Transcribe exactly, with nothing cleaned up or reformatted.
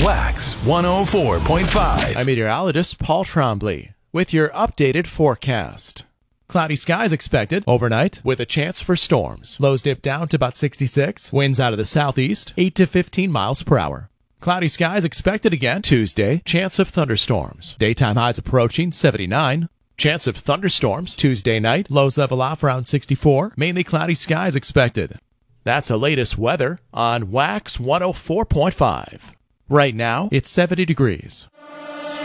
Wax one oh four point five. I'm meteorologist Paul Trombley with your updated forecast. Cloudy skies expected overnight with a chance for storms. Lows dip down to about sixty-six. Winds out of the southeast, eight to fifteen miles per hour. Cloudy skies expected again Tuesday. Chance of thunderstorms. Daytime highs approaching seventy-nine. Chance of thunderstorms Tuesday night. Lows level off around sixty-four. Mainly cloudy skies expected. That's the latest weather on Wax one oh four point five. Right now, it's seventy degrees.